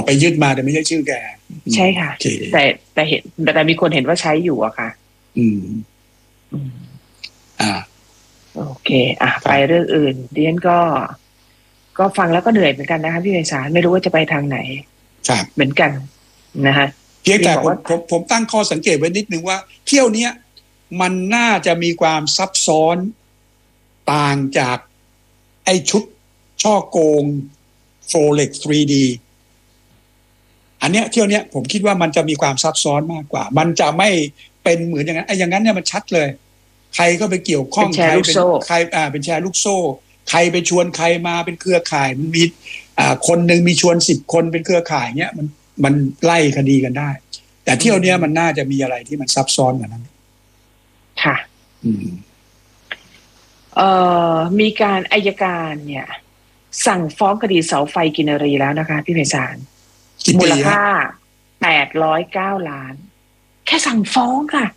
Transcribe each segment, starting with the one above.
ไปยึดมาแต่ไม่ใช่ชื่อแกใช่ค่ะแต่เห็นแต่มีคนเห็นว่าใช้อยู่อะค่ะโอเคไปเรื่องอื่นดิฉันก็ฟังแล้วก็เหนื่อยเหมือนกันนะคะพี่ไพศาลไม่รู้ว่าจะไปทางไหนเหมือนกันนะคะเพียงแต่ผมตั้งข้อสังเกตไว้นิดนึงว่าเที่ยวนี้มันน่าจะมีความซับซ้อนต่างจากไอ้ชุดช่อโกง Forex 3D อันเนี้ยเที่ยวนี้ผมคิดว่ามันจะมีความซับซ้อนมากกว่ามันจะไม่เป็นเหมือนอย่างนั้นอย่างนั้นเนี่ยมันชัดเลยใครก็ไปเกี่ยวข้องใครเป็นเป็นแชร์ลูกโซ่ใครไปชวนใครมาเป็นเครือข่ายมันมีคนหนึ่งมีชวน10 คนเป็นเครือข่ายเนี้ยมันไล่คดีกันได้แต่เที่ยวนี้มันน่าจะมีอะไรที่มันซับซ้อนกว่านั้นค่ะมีการอัยการเนี่ยสั่งฟ้องคดีเสาไฟกินรีแล้วนะคะพี่ไพศาลมูลค่า809 ล้านแค่สั่งฟ้องค่ะ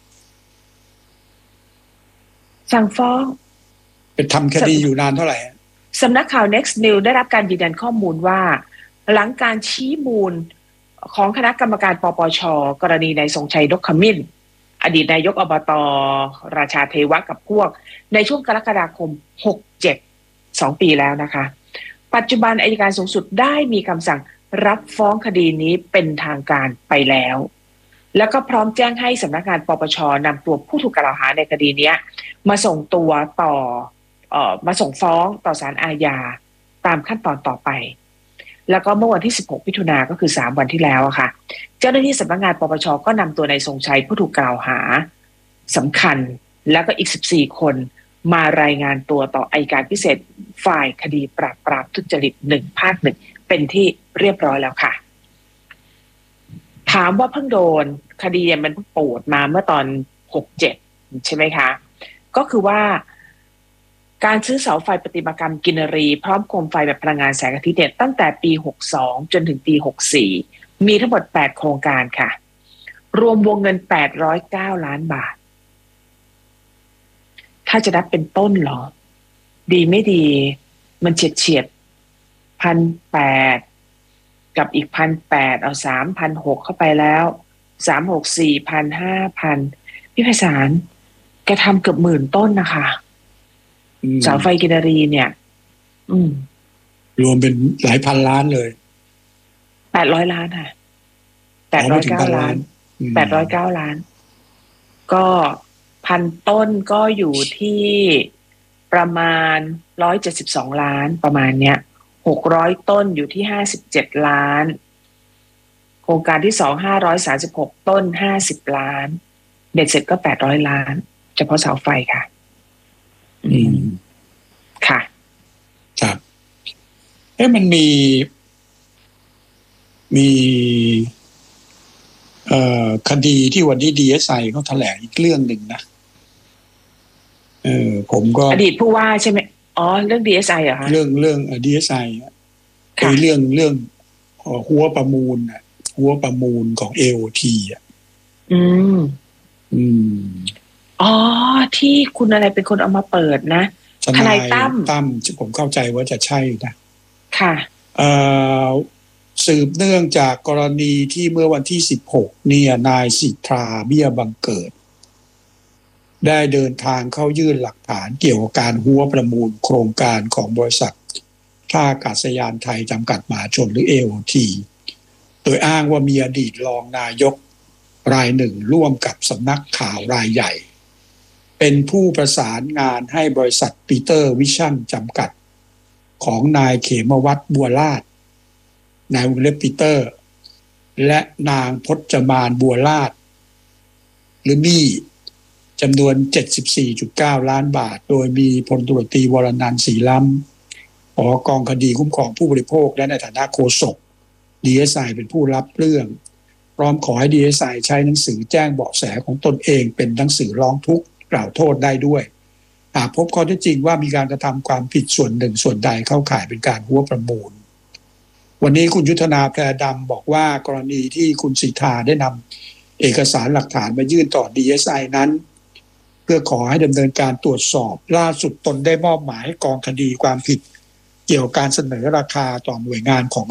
สั่งฟ้องเป็นทำคดีอยู่นานเท่าไหร่สำนักข่าว Next News ได้รับการยืนยันข้อมูลว่าหลังการชี้มูลของคณะกรรมการปปช.กรณีนายทรงชัยนกขมิ้นอดีตนายกอบต.ราชาเทวะกับพวกในช่วงกรกฎาคม67 2 ปีแล้วนะคะปัจจุบันอัยการสูงสุดได้มีคำสั่งรับฟ้องคดีนี้เป็นทางการไปแล้วแล้วก็พร้อมแจ้งให้สำนักงานปปช.นำตัวผู้ถูกกล่าวหาในคดีนี้มาส่งตัวมาส่งฟ้องต่อศาลอาญาตามขั้นตอนต่อไปแล้วก็เมื่อวันที่16 มิถุนายนก็คือ3 วันที่แล้วค่ะเจ้าหน้าที่สำนักงานปปช.ก็นำตัวนายทรงชัยผู้ถูกกล่าวหาสำคัญแล้วก็อีก14 คนมารายงานตัวต่ออัยการพิเศษฝ่ายคดีปราบทุจริต1 ภาค 1เป็นที่เรียบร้อยแล้วค่ะถามว่าเพิ่งโดนคดีมันโปดมาเมื่อตอน67ใช่ไหมคะก็คือว่าการซื้อเสาไฟประติมากรรมกินรีพร้อมโคมไฟแบบพลังงานแสงอาทิตย์เนี่ยตั้งแต่ปี62จนถึงปี64มีทั้งหมด8 โครงการค่ะรวมวงเงิน809 ล้านบาทถ้าจะนับเป็นต้นหรอดีไม่ดีมันเฉียด1,800กับอีก1,800เอา3,600เข้าไปแล้ว3,600 4,000 5,000พี่ไพศาลแกทำเกือบ10,000 ต้นนะคะเสาไฟกินรีเนี่ยรวมเป็นหลายพันล้านเลย 800 ล้านค่ะ809 ล้าน809 ล้านก็1,000 ต้นก็อยู่ที่ประมาณ172 ล้านประมาณเนี้ย600 ต้นอยู่ที่57 ล้านโครงการที่2 536 ต้น50 ล้านเบ็ดเสร็จก็800 ล้านเฉพาะเสาไฟค่ะค่ะครับมันมีคดีที่วันนี้ DSI เขาแถลงอีกเรื่องหนึ่งนะผมก็อดีตผู้ว่าใช่ไหมอ๋อเรื่อง DSI เหรอคะเรื่องDSI เรื่องหัวประมูลหัวประมูลของ AOT อ๋อที่คุณอะไรเป็นคนเอามาเปิดนะทนายตั้มผมเข้าใจว่าจะใช่นะค่ะสืบเนื่องจากกรณีที่เมื่อวันที่16เนี่ยนายสิทธาเบี้ยบังเกิดได้เดินทางเข้ายื่นหลักฐานเกี่ยวกับการหัวประมูลโครงการของบริษัทท่าอากาศยานไทยจำกัดมหาชนหรือ AOT โดยอ้างว่ามีอดีตรองนายกรายหนึ่งร่วมกับสำนักข่าวรายใหญ่เป็นผู้ประสานงานให้บริษัทปีเตอร์วิชั่นจำกัดของนายเขมวัฒน์บัวลาภนายวงเล็บปีเตอร์และนางพจมานบัวลาภหรือมี่จำนวน 74.9 ล้านบาทโดยมีพลตำรวจตรีวรนันท์ศรีล้ำผอกองคดีคุ้มครองผู้บริโภคและในฐานะโฆษก DSI เป็นผู้รับเรื่องพร้อมขอให้ DSI ใช้หนังสือแจ้งเบาะแสของตนเองเป็นหนังสือร้องทุกข์กล่าวโทษได้ด้วยหากพบข้อเท็จจริงว่ามีการกระทำความผิดส่วนหนึ่งส่วนใดเข้าข่ายเป็นการหัวประมูลวันนี้คุณยุทธนาแพรดำบอกว่ากรณีที่คุณสิทธาได้นำเอกสารหลักฐานมายื่นต่อ DSI นั้นเพื่อขอให้ดำเนินการตรวจสอบล่าสุดตนได้มอบหมายให้กองคดีความผิดเกี่ยวกับการเสนอราคาต่อหน่วยงานของ